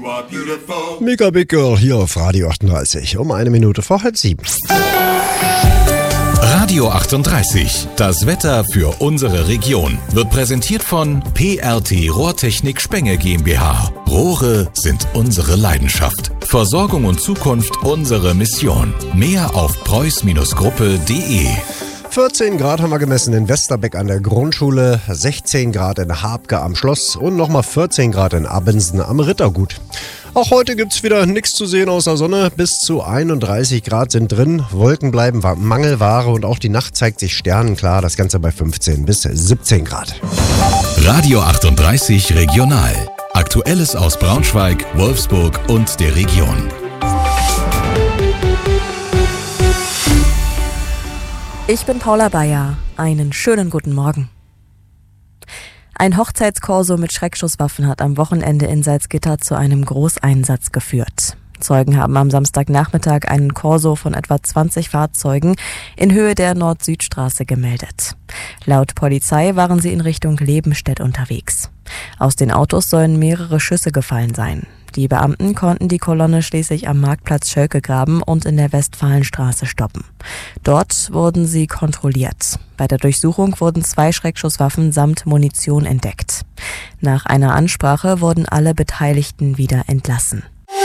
Mega Big Girl hier auf Radio 38 um 1 Minute vor 6:30. Radio 38, das Wetter für unsere Region, wird präsentiert von PRT Rohrtechnik Spenge GmbH. Rohre sind unsere Leidenschaft. Versorgung und Zukunft unsere Mission. Mehr auf preuß-gruppe.de. 14 Grad haben wir gemessen in Westerbeck an der Grundschule, 16 Grad in Habke am Schloss und nochmal 14 Grad in Abensen am Rittergut. Auch heute gibt's wieder nichts zu sehen außer Sonne. Bis zu 31 Grad sind drin. Wolken bleiben Mangelware und auch die Nacht zeigt sich sternenklar. Das Ganze bei 15 bis 17 Grad. Radio 38 Regional. Aktuelles aus Braunschweig, Wolfsburg und der Region. Ich bin Paula Bayer. Einen schönen guten Morgen. Ein Hochzeitskorso mit Schreckschusswaffen hat am Wochenende in Salzgitter zu einem Großeinsatz geführt. Zeugen haben am Samstagnachmittag einen Korso von etwa 20 Fahrzeugen in Höhe der Nord-Süd-Straße gemeldet. Laut Polizei waren sie in Richtung Lebenstedt unterwegs. Aus den Autos sollen mehrere Schüsse gefallen sein. Die Beamten konnten die Kolonne schließlich am Marktplatz Schölkegraben und in der Westfalenstraße stoppen. Dort wurden sie kontrolliert. Bei der Durchsuchung wurden 2 Schreckschusswaffen samt Munition entdeckt. Nach einer Ansprache wurden alle Beteiligten wieder entlassen.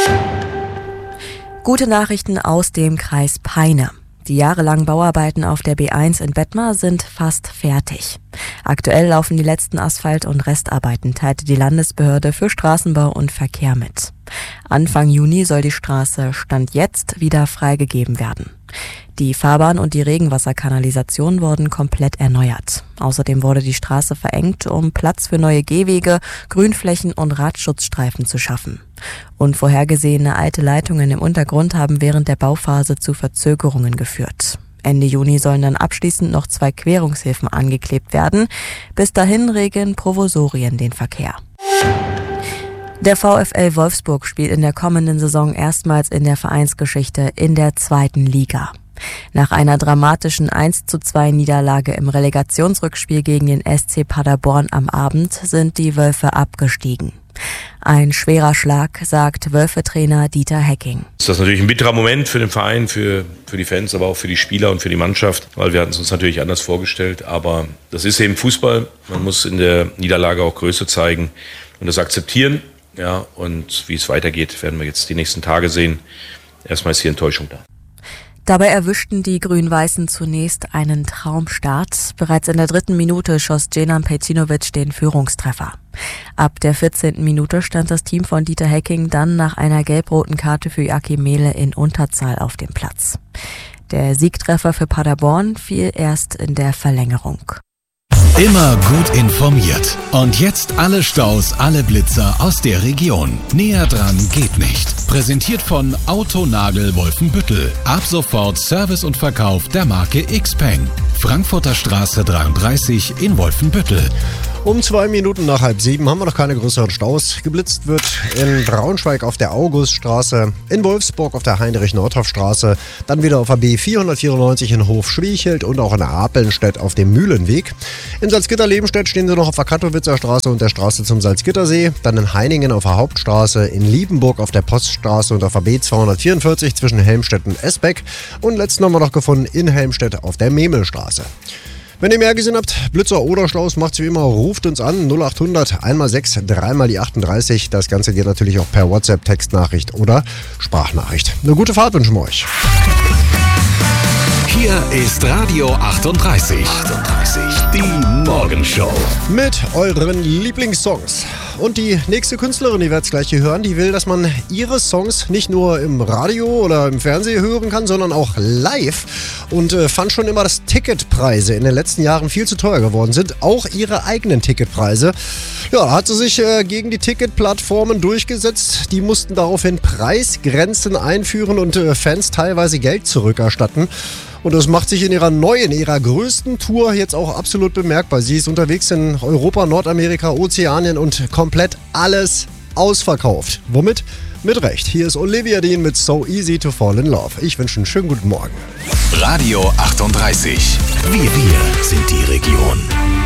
Gute Nachrichten aus dem Kreis Peine. Die jahrelangen Bauarbeiten auf der B1 in Bettmar sind fast fertig. Aktuell laufen die letzten Asphalt- und Restarbeiten, teilte die Landesbehörde für Straßenbau und Verkehr mit. Anfang Juni soll die Straße Stand jetzt wieder freigegeben werden. Die Fahrbahn und die Regenwasserkanalisation wurden komplett erneuert. Außerdem wurde die Straße verengt, um Platz für neue Gehwege, Grünflächen und Radschutzstreifen zu schaffen. Unvorhergesehene alte Leitungen im Untergrund haben während der Bauphase zu Verzögerungen geführt. Ende Juni sollen dann abschließend noch 2 Querungshilfen angeklebt werden. Bis dahin regeln Provisorien den Verkehr. Der VfL Wolfsburg spielt in der kommenden Saison erstmals in der Vereinsgeschichte in der 2. Liga. Nach einer dramatischen 1:2 Niederlage im Relegationsrückspiel gegen den SC Paderborn am Abend sind die Wölfe abgestiegen. Ein schwerer Schlag, sagt Wölfe-Trainer Dieter Hecking. Das ist natürlich ein bitterer Moment für den Verein, für die Fans, aber auch für die Spieler und für die Mannschaft, weil wir hatten es uns natürlich anders vorgestellt. Aber das ist eben Fußball. Man muss in der Niederlage auch Größe zeigen und das akzeptieren. Ja, und wie es weitergeht, werden wir jetzt die nächsten Tage sehen. Erstmal ist hier Enttäuschung da. Dabei erwischten die Grün-Weißen zunächst einen Traumstart. Bereits in der 3. Minute schoss Djenan Pejcinovic den Führungstreffer. Ab der 14. Minute stand das Team von Dieter Hecking dann nach einer gelb-roten Karte für Joachim Mehle in Unterzahl auf dem Platz. Der Siegtreffer für Paderborn fiel erst in der Verlängerung. Immer gut informiert. Und jetzt alle Staus, alle Blitzer aus der Region. Näher dran geht nicht. Präsentiert von Autonagel Wolfenbüttel. Ab sofort Service und Verkauf der Marke Xpeng. Frankfurter Straße 33 in Wolfenbüttel. Um 2 Minuten nach 6:30 haben wir noch keine größeren Staus. Geblitzt wird in Braunschweig auf der Auguststraße, in Wolfsburg auf der Heinrich-Nordhoff-Straße, dann wieder auf der B494 in Hof-Schwiechelt und auch in Apelnstedt auf dem Mühlenweg. In Salzgitter-Lebenstedt stehen sie noch auf der Katowitzer Straße und der Straße zum Salzgittersee, dann in Heiningen auf der Hauptstraße, in Liebenburg auf der Poststraße und auf der B244 zwischen Helmstedt und Esbeck und letzten haben wir noch gefunden in Helmstedt auf der Memelstraße. Wenn ihr mehr gesehen habt, Blitzer oder Staus, macht's wie immer, ruft uns an 0800 1x6 3x die 38. Das Ganze geht natürlich auch per WhatsApp, Textnachricht oder Sprachnachricht. Eine gute Fahrt wünschen wir euch. Hier ist Radio 38. Die Morgenshow. Mit euren Lieblingssongs. Und die nächste Künstlerin, die wir jetzt gleich hier hören, die will, dass man ihre Songs nicht nur im Radio oder im Fernsehen hören kann, sondern auch live. Und fand schon immer, dass Ticketpreise in den letzten Jahren viel zu teuer geworden sind. Auch ihre eigenen Ticketpreise. Ja, hat sie sich gegen die Ticketplattformen durchgesetzt. Die mussten daraufhin Preisgrenzen einführen und Fans teilweise Geld zurückerstatten. Und das macht sich in ihrer größten Tour jetzt auch absolut bemerkbar. Sie ist unterwegs in Europa, Nordamerika, Ozeanien und komplett alles ausverkauft. Womit? Mit Recht. Hier ist Olivia Dean mit So Easy to Fall in Love. Ich wünsche einen schönen guten Morgen. Radio 38. Wir sind die Region.